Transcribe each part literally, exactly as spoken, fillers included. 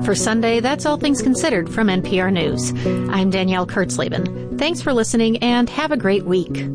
For Sunday, that's All Things Considered from N P R News. I'm Danielle Kurtzleben. Thanks for listening and have a great week.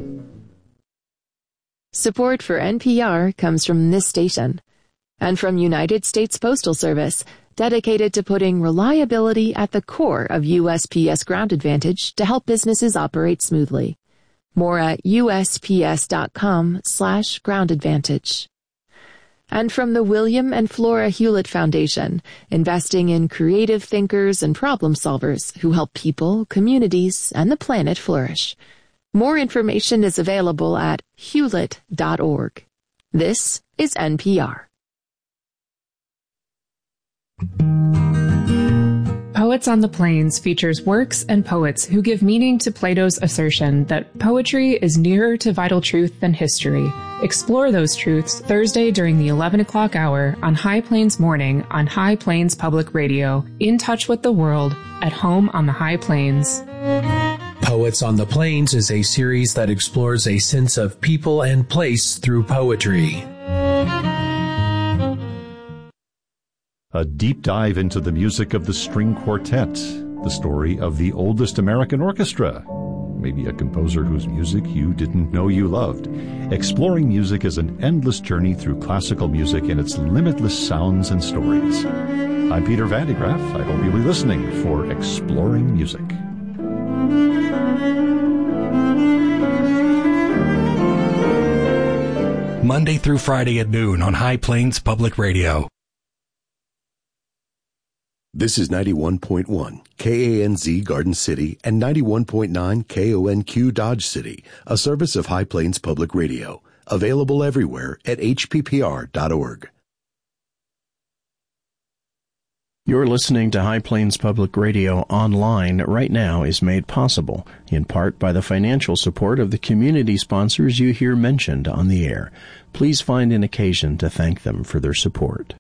Support for N P R comes from this station and from United States Postal Service, dedicated to putting reliability at the core of U S P S Ground Advantage to help businesses operate smoothly. More at usps.com slash ground advantage. And from the William and Flora Hewlett Foundation, investing in creative thinkers and problem solvers who help people, communities, and the planet flourish. More information is available at hewlett dot org. This is N P R. Poets on the Plains features works and poets who give meaning to Plato's assertion that poetry is nearer to vital truth than history. Explore those truths Thursday during the eleven o'clock hour on High Plains Morning on High Plains Public Radio, in touch with the world, at home on the High Plains. Poets on the Plains is a series that explores a sense of people and place through poetry. A deep dive into the music of the string quartet, the story of the oldest American orchestra, maybe a composer whose music you didn't know you loved. Exploring music is an endless journey through classical music and its limitless sounds and stories. I'm Peter Van de Graaff. I hope you'll be listening for Exploring Music. Monday through Friday at noon on High Plains Public Radio. This is ninety-one point one K A N Z Garden City and ninety-one point nine K O N Q Dodge City, a service of High Plains Public Radio. Available everywhere at H P P R dot org. You're listening to High Plains Public Radio online right now is made possible, in part by the financial support of the community sponsors you hear mentioned on the air. Please find an occasion to thank them for their support.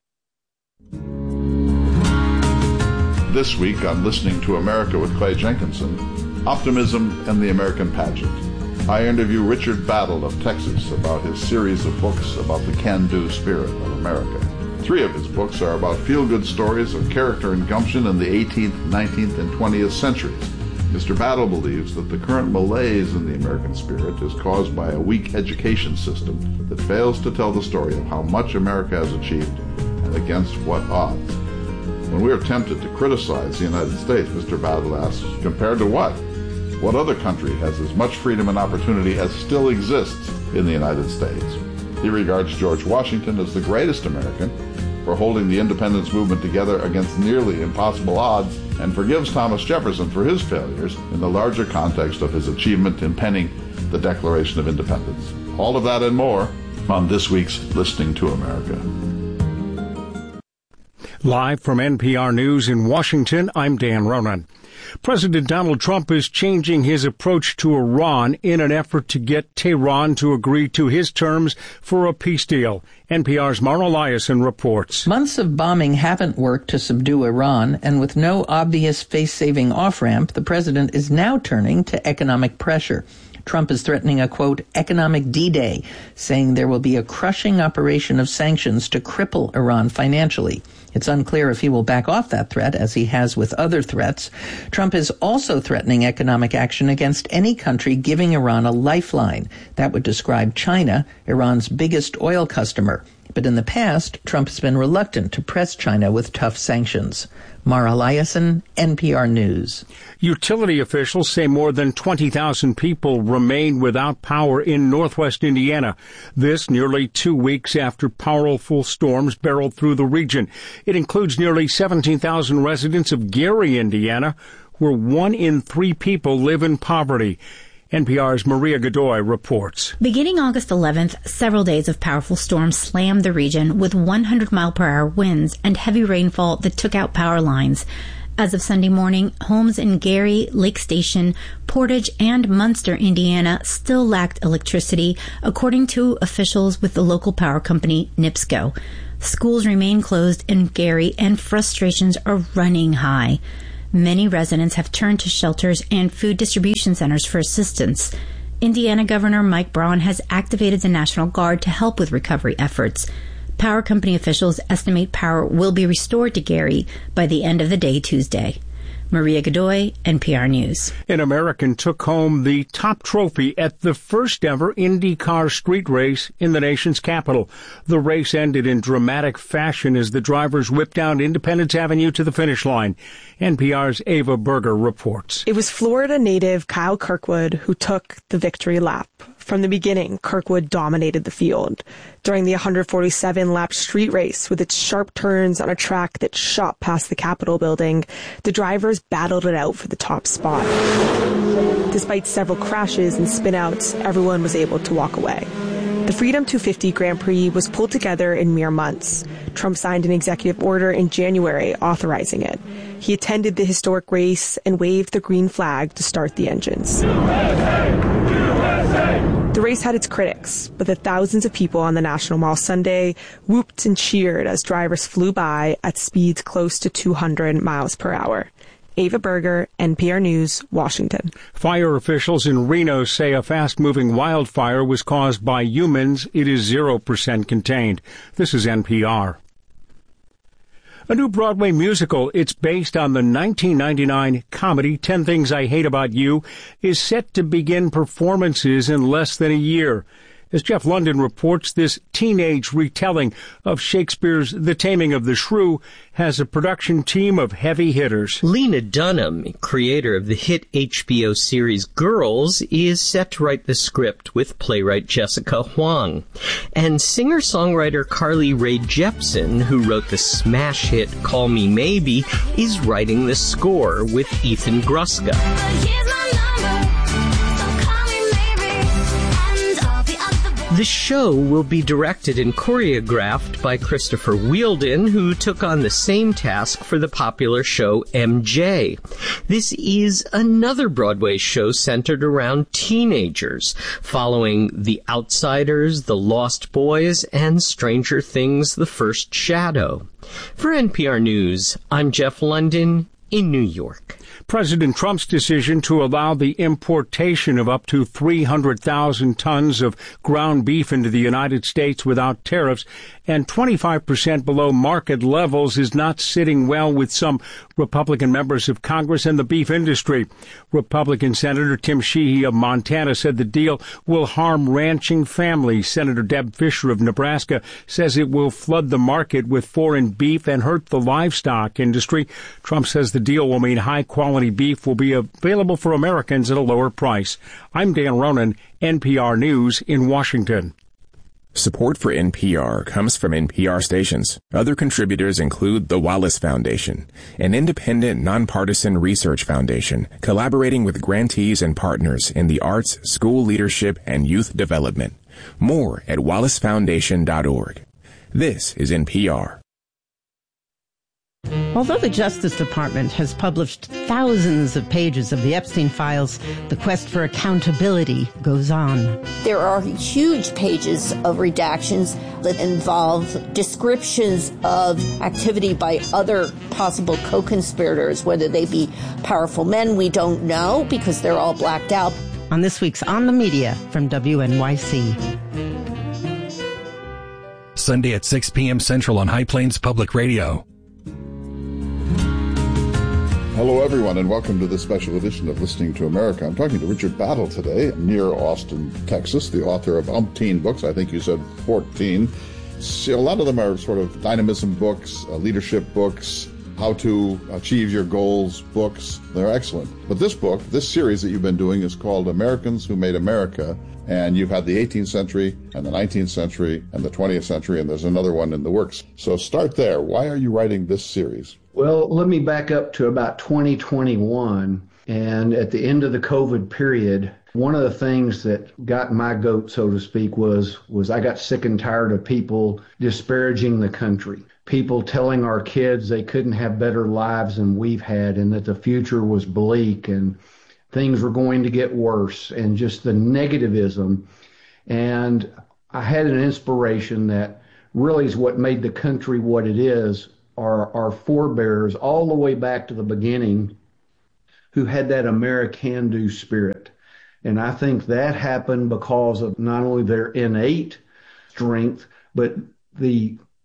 This week on Listening to America with Clay Jenkinson, Optimism and the American Pageant. I interview Richard Battle of Texas about his series of books about the can-do spirit of America. Three of his books are about feel-good stories of character and gumption in the eighteenth, nineteenth, and twentieth centuries. Mister Battle believes that the current malaise in the American spirit is caused by a weak education system that fails to tell the story of how much America has achieved and against what odds. When we are tempted to criticize the United States, Mister Battle asks, compared to what? What other country has as much freedom and opportunity as still exists in the United States? He regards George Washington as the greatest American for holding the independence movement together against nearly impossible odds, and forgives Thomas Jefferson for his failures in the larger context of his achievement in penning the Declaration of Independence. All of that and more on this week's Listening to America. Live from N P R News in Washington, I'm Dan Ronan. President Donald Trump is changing his approach to Iran in an effort to get Tehran to agree to his terms for a peace deal. N P R's Mara Liasson reports. Months of bombing haven't worked to subdue Iran, and with no obvious face-saving off-ramp, the president is now turning to economic pressure. Trump is threatening a, quote, economic D-Day, saying there will be a crushing operation of sanctions to cripple Iran financially. It's unclear if he will back off that threat, as he has with other threats. Trump is also threatening economic action against any country giving Iran a lifeline. That would describe China, Iran's biggest oil customer. But in the past, Trump has been reluctant to press China with tough sanctions. Mara Liasson, N P R News. Utility officials say more than twenty thousand people remain without power in northwest Indiana. This nearly two weeks after powerful storms barreled through the region. It includes nearly seventeen thousand residents of Gary, Indiana, where one in three people live in poverty. N P R's Maria Godoy reports. Beginning August eleventh, several days of powerful storms slammed the region with one hundred mile per hour winds and heavy rainfall that took out power lines. As of Sunday morning, homes in Gary, Lake Station, Portage, and Munster, Indiana still lacked electricity, according to officials with the local power company, NIPSCO. Schools remain closed in Gary, and frustrations are running high. Many residents have turned to shelters and food distribution centers for assistance. Indiana Governor Mike Braun has activated the National Guard to help with recovery efforts. Power company officials estimate power will be restored to Gary by the end of the day Tuesday. Maria Godoy, N P R News. An American took home the top trophy at the first ever IndyCar street race in the nation's capital. The race ended in dramatic fashion as the drivers whipped down Independence Avenue to the finish line. N P R's Ava Berger reports. It was Florida native Kyle Kirkwood who took the victory lap. From the beginning, Kirkwood dominated the field. During the one forty-seven lap street race with its sharp turns on a track that shot past the Capitol building, the drivers battled it out for the top spot. Despite several crashes and spinouts, everyone was able to walk away. The Freedom two fifty Grand Prix was pulled together in mere months. Trump signed an executive order in January authorizing it. He attended the historic race and waved the green flag to start the engines. U S A! U S A! The race had its critics, but the thousands of people on the National Mall Sunday whooped and cheered as drivers flew by at speeds close to two hundred miles per hour. Ava Berger, N P R News, Washington. Fire officials in Reno say a fast-moving wildfire was caused by humans. It is zero percent contained. This is N P R. A new Broadway musical, it's based on the nineteen ninety-nine comedy ten Things I Hate About You, is set to begin performances in less than a year. As Jeff London reports, this teenage retelling of Shakespeare's The Taming of the Shrew has a production team of heavy hitters. Lena Dunham, creator of the hit H B O series Girls, is set to write the script with playwright Jessica Huang. And singer-songwriter Carly Rae Jepsen, who wrote the smash hit Call Me Maybe, is writing the score with Ethan Gruska. The show will be directed and choreographed by Christopher Wheeldon, who took on the same task for the popular show M J. This is another Broadway show centered around teenagers, following The Outsiders, The Lost Boys, and Stranger Things, The First Shadow. For N P R News, I'm Jeff London in New York. President Trump's decision to allow the importation of up to three hundred thousand tons of ground beef into the United States without tariffs and twenty-five percent below market levels is not sitting well with some Republican members of Congress and the beef industry. Republican Senator Tim Sheehy of Montana said the deal will harm ranching families. Senator Deb Fisher of Nebraska says it will flood the market with foreign beef and hurt the livestock industry. Trump says the deal will mean high-quality beef will be available for Americans at a lower price. I'm Dan Ronan, N P R News in Washington. Support for N P R comes from N P R stations. Other contributors include the Wallace Foundation, an independent, nonpartisan research foundation collaborating with grantees and partners in the arts, school leadership, and youth development. More at wallace foundation dot org. This is N P R. Although the Justice Department has published thousands of pages of the Epstein files, the quest for accountability goes on. There are huge pages of redactions that involve descriptions of activity by other possible co-conspirators, whether they be powerful men. We don't know because they're all blacked out. On this week's On the Media from W N Y C. Sunday at six p.m. Central on High Plains Public Radio. Hello, everyone, and welcome to this special edition of Listening to America. I'm talking to Richard Battle today, near Austin, Texas, the author of umpteen books. I think you said fourteen. See, a lot of them are sort of dynamism books, uh, leadership books, how to achieve your goals books. They're excellent. But this book, this series that you've been doing is called Americans Who Made America, and you've had the eighteenth century and the nineteenth century and the twentieth century, and there's another one in the works. So start there. Why are you writing this series? Well, let me back up to about twenty twenty-one, and at the end of the COVID period, one of the things that got my goat, so to speak, was was I got sick and tired of people disparaging the country, people telling our kids they couldn't have better lives than we've had and that the future was bleak and things were going to get worse, and just the negativism. And I had an inspiration that really is what made the country what it is. Our, our forebears all the way back to the beginning who had that American-do spirit. And I think that happened because of not only their innate strength, but the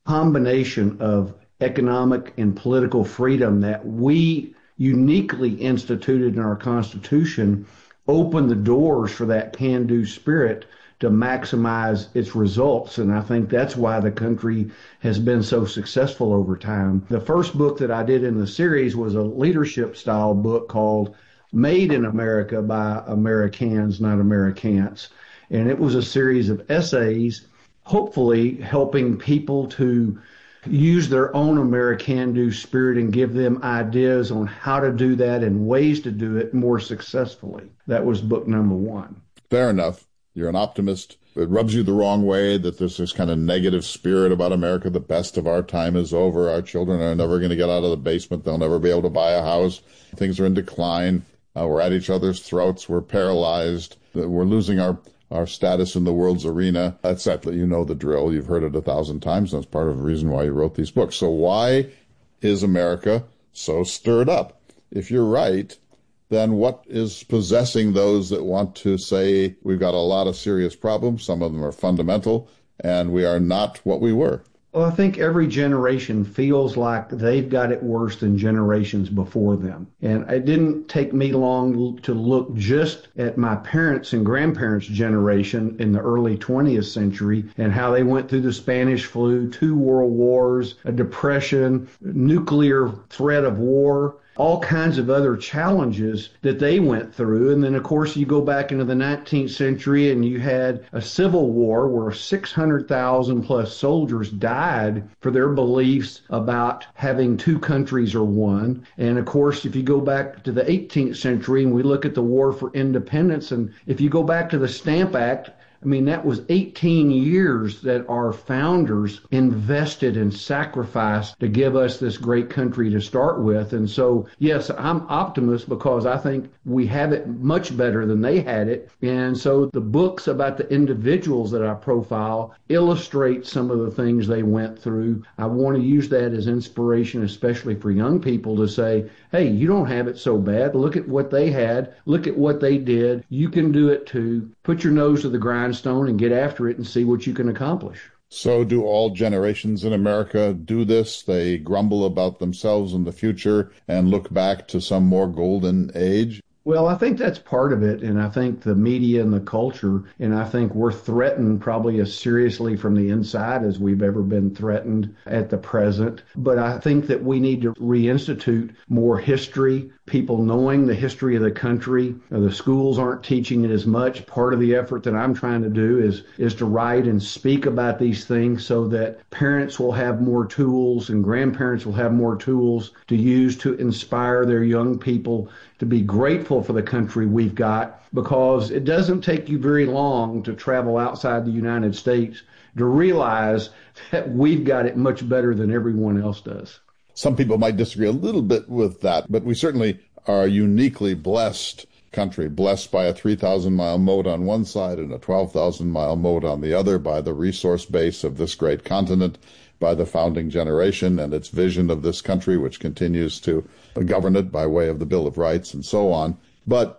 combination of economic and political freedom that we uniquely instituted in our Constitution opened the doors for that can-do spirit to maximize its results. And I think that's why the country has been so successful over time. The first book that I did in the series was a leadership style book called Made in America by Americans, Not Americans. And it was a series of essays, hopefully helping people to use their own American-do spirit and give them ideas on how to do that and ways to do it more successfully. That was book number one. Fair enough. You're an optimist. It rubs you the wrong way that there's this kind of negative spirit about America. The best of our time is over. Our children are never going to get out of the basement. They'll never be able to buy a house. Things are in decline. Uh, we're at each other's throats. We're paralyzed. We're losing our our status in the world's arena, et cetera. You know the drill. You've heard it a thousand times. That's part of the reason why you wrote these books. So why is America so stirred up? If you're right, then what is possessing those that want to say we've got a lot of serious problems, some of them are fundamental, and we are not what we were? Well, I think every generation feels like they've got it worse than generations before them. And it didn't take me long to look just at my parents' and grandparents' generation in the early twentieth century and how they went through the Spanish flu, two world wars, a depression, nuclear threat of war, all kinds of other challenges that they went through. And then, of course, you go back into the nineteenth century and you had a civil war where six hundred thousand plus soldiers died for their beliefs about having two countries or one. And, of course, if you go back to the eighteenth century and we look at the War for Independence, and if you go back to the Stamp Act, I mean, that was eighteen years that our founders invested and sacrificed to give us this great country to start with. And so, yes, I'm optimist because I think we have it much better than they had it. And so the books about the individuals that I profile illustrate some of the things they went through. I want to use that as inspiration, especially for young people, to say, hey, you don't have it so bad. Look at what they had. Look at what they did. You can do it too. Put your nose to the grindstone and get after it and see what you can accomplish. So do all generations in America do this? They grumble about themselves in the future and look back to some more golden age? Well, I think that's part of it, and I think the media and the culture, and I think we're threatened probably as seriously from the inside as we've ever been threatened at the present. But I think that we need to reinstitute more history, people knowing the history of the country. The schools aren't teaching it as much. Part of the effort that I'm trying to do is, is to write and speak about these things so that parents will have more tools and grandparents will have more tools to use to inspire their young people to be grateful for the country we've got, because it doesn't take you very long to travel outside the United States to realize that we've got it much better than everyone else does. Some people might disagree a little bit with that, but we certainly are a uniquely blessed country, blessed by a three thousand mile moat on one side and a twelve thousand mile moat on the other, by the resource base of this great continent, by the founding generation and its vision of this country, which continues to govern it by way of the Bill of Rights and so on. But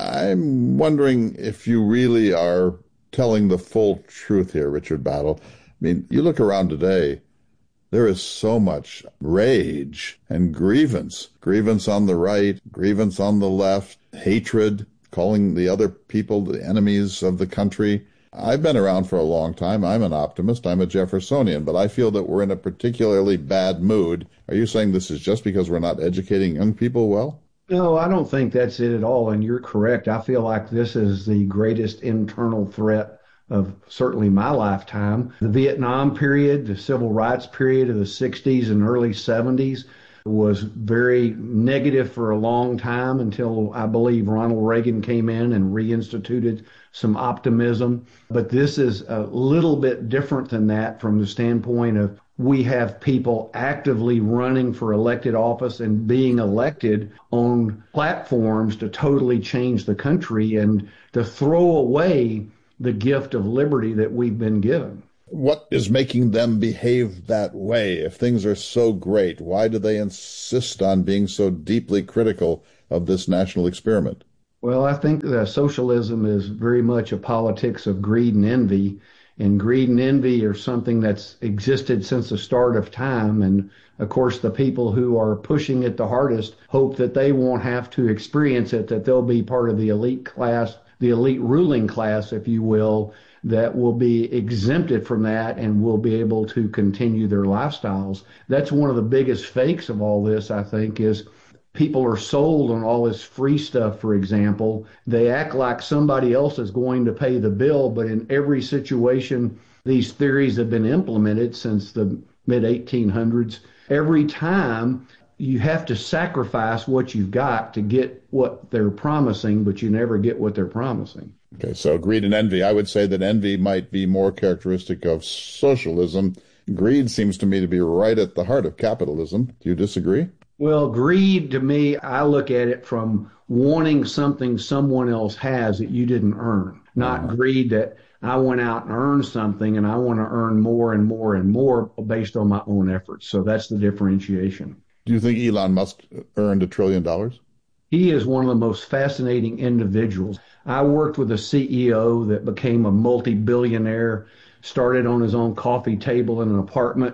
I'm wondering if you really are telling the full truth here, Richard Battle. I mean, you look around today, there is so much rage and grievance, grievance on the right, grievance on the left, hatred, calling the other people the enemies of the country. I've been around for a long time. I'm an optimist. I'm a Jeffersonian, but I feel that we're in a particularly bad mood. Are you saying this is just because we're not educating young people well? No, I don't think that's it at all, and you're correct. I feel like this is the greatest internal threat of certainly my lifetime. The Vietnam period, the civil rights period of the sixties and early seventies was very negative for a long time until I believe Ronald Reagan came in and reinstituted some optimism. But this is a little bit different than that from the standpoint of we have people actively running for elected office and being elected on platforms to totally change the country and to throw away the gift of liberty that we've been given. What is making them behave that way? If things are so great, why do they insist on being so deeply critical of this national experiment? Well, I think that socialism is very much a politics of greed and envy. And greed and envy are something that's existed since the start of time. And of course, the people who are pushing it the hardest hope that they won't have to experience it, that they'll be part of the elite class, the elite ruling class, if you will, that will be exempted from that and will be able to continue their lifestyles. That's one of the biggest fakes of all this, I think, is people are sold on all this free stuff, for example. They act like somebody else is going to pay the bill, but in every situation, these theories have been implemented since the mid eighteen hundreds. Every time you have to sacrifice what you've got to get what they're promising, but you never get what they're promising. Okay, so greed and envy. I would say that envy might be more characteristic of socialism. Greed seems to me to be right at the heart of capitalism. Do you disagree? Well, greed, to me, I look at it from wanting something someone else has that you didn't earn, not uh-huh. greed that I went out and earned something and I want to earn more and more and more based on my own efforts. So that's the differentiation. Do you think Elon Musk earned a trillion dollars? He is one of the most fascinating individuals. I worked with a C E O that became a multi-billionaire, started on his own coffee table in an apartment,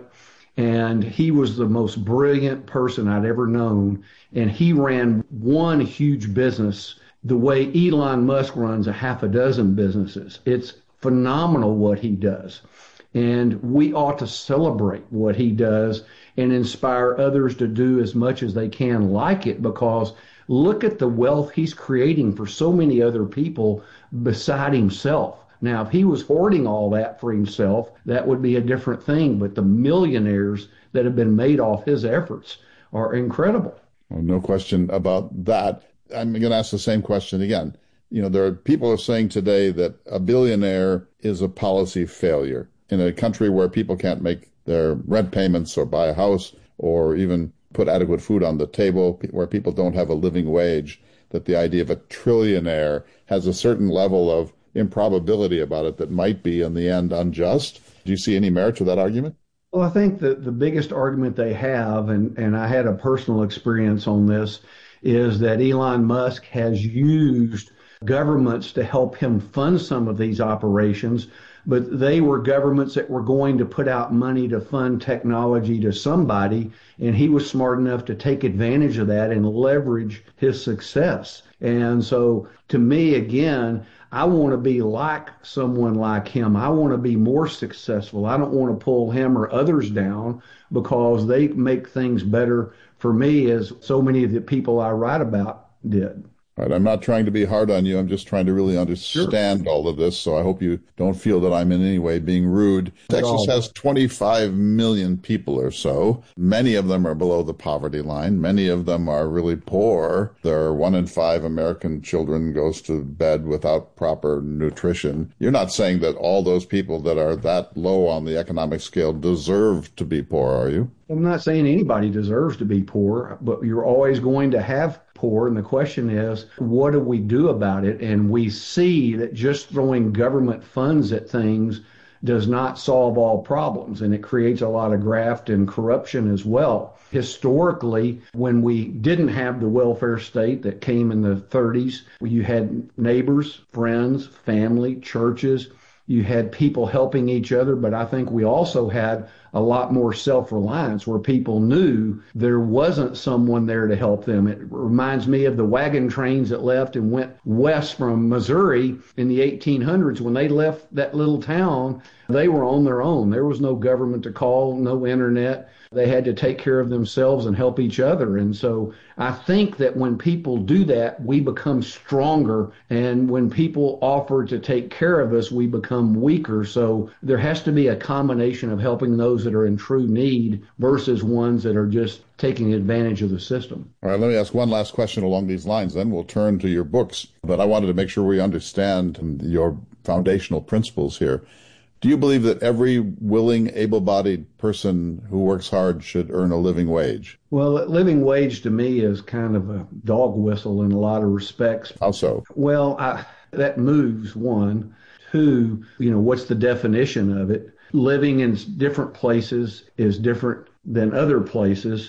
and he was the most brilliant person I'd ever known. And he ran one huge business the way Elon Musk runs a half a dozen businesses. It's phenomenal what he does. And we ought to celebrate what he does and inspire others to do as much as they can like it, because look at the wealth he's creating for so many other people beside himself. Now, if he was hoarding all that for himself, that would be a different thing. But the millionaires that have been made off his efforts are incredible. Well, no question about that. I'm going to ask the same question again. You know, there are people are saying today that a billionaire is a policy failure in a country where people can't make their rent payments or buy a house or even put adequate food on the table, where people don't have a living wage, that the idea of a trillionaire has a certain level of improbability about it that might be, in the end, unjust. Do you see any merit to that argument? Well, I think that the biggest argument they have, and, and I had a personal experience on this, is that Elon Musk has used governments to help him fund some of these operations, but they were governments that were going to put out money to fund technology to somebody, and he was smart enough to take advantage of that and leverage his success. And so, to me, again, I want to be like someone like him. I want to be more successful. I don't want to pull him or others down because they make things better for me, as so many of the people I write about did. All right, I'm not trying to be hard on you. I'm just trying to really understand sure. all of this, so I hope you don't feel that I'm in any way being rude. Texas has twenty-five million people or so. Many of them are below the poverty line. Many of them are really poor. There are one in five American children goes to bed without proper nutrition. You're not saying that all those people that are that low on the economic scale deserve to be poor, are you? I'm not saying anybody deserves to be poor, but you're always going to have poor. And the question is, what do we do about it? And we see that just throwing government funds at things does not solve all problems. And it creates a lot of graft and corruption as well. Historically, when we didn't have the welfare state that came in the thirties, you had neighbors, friends, family, churches. You had people helping each other, but I think we also had a lot more self-reliance where people knew there wasn't someone there to help them. It reminds me of the wagon trains that left and went west from Missouri in the eighteen hundreds. When they left that little town, they were on their own. There was no government to call, no internet. They had to take care of themselves and help each other. And so I think that when people do that, we become stronger. And when people offer to take care of us, we become weaker. So there has to be a combination of helping those that are in true need versus ones that are just taking advantage of the system. All right, let me ask one last question along these lines, then we'll turn to your books. But I wanted to make sure we understand your foundational principles here. Do you believe that every willing, able-bodied person who works hard should earn a living wage? Well, a living wage to me is kind of a dog whistle in a lot of respects. How so? Well, I, that moves, one. Two, you know, what's the definition of it? Living in different places is different than other places.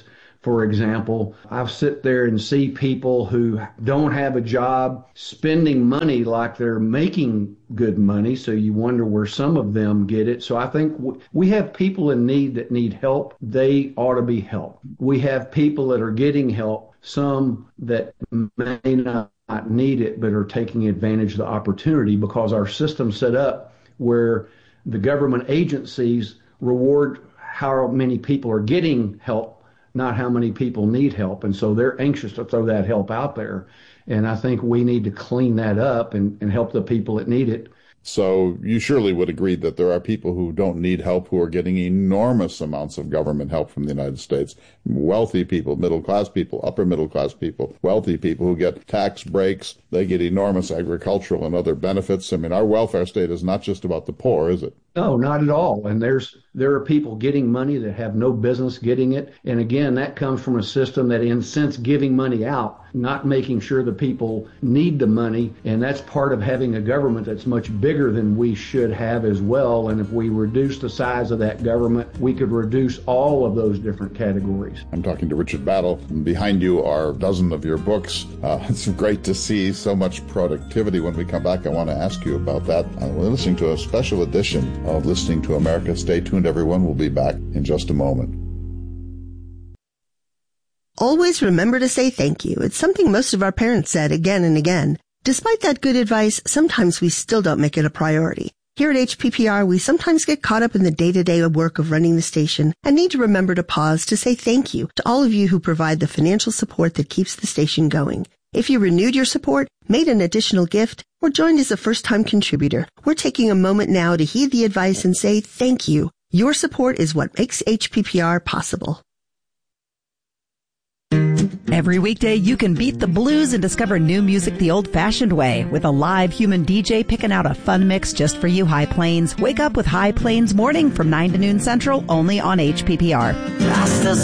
for example, I've sit there and see people who don't have a job spending money like they're making good money. So you wonder where some of them get it. So I think w- we have people in need that need help. They ought to be helped. We have people that are getting help, some that may not need it, but are taking advantage of the opportunity because our system's set up where the government agencies reward how many people are getting help, not how many people need help. And so they're anxious to throw that help out there. And I think we need to clean that up and, and help the people that need it. So you surely would agree that there are people who don't need help who are getting enormous amounts of government help from the United States. Wealthy people, middle-class people, upper-middle-class people, wealthy people who get tax breaks. They get enormous agricultural and other benefits. I mean, our welfare state is not just about the poor, is it? No, not at all. And there's there are people getting money that have no business getting it. And again, that comes from a system that incents giving money out, not making sure the people need the money. And that's part of having a government that's much bigger than we should have as well. And if we reduce the size of that government, we could reduce all of those different categories. I'm talking to Richard Battle. Behind you are a dozen of your books. Uh, it's great to see so much productivity. When we come back, I want to ask you about that. Uh, we're listening to a special edition of Listening to America. Stay tuned, everyone. We'll be back in just a moment. Always remember to say thank you. It's something most of our parents said again and again. Despite that good advice, sometimes we still don't make it a priority. Here at H P P R, we sometimes get caught up in the day-to-day work of running the station and need to remember to pause to say thank you to all of you who provide the financial support that keeps the station going. If you renewed your support, made an additional gift, or joined as a first-time contributor, we're taking a moment now to heed the advice and say thank you. Your support is what makes H P P R possible. Every weekday, you can beat the blues and discover new music the old-fashioned way with a live human D J picking out a fun mix just for you, High Plains. Wake up with High Plains Morning from nine to noon Central, only on H P P R. Rastas